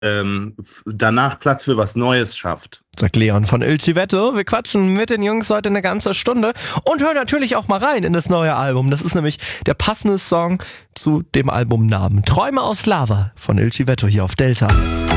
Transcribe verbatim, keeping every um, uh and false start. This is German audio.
ähm, danach Platz für was Neues schafft. Sagt Leon von Il Civetto. Wir quatschen mit den Jungs heute eine ganze Stunde und hören natürlich auch mal rein in das neue Album. Das ist nämlich der passende Song zu dem Albumnamen. Träume aus Lava von Il Civetto hier auf Delta.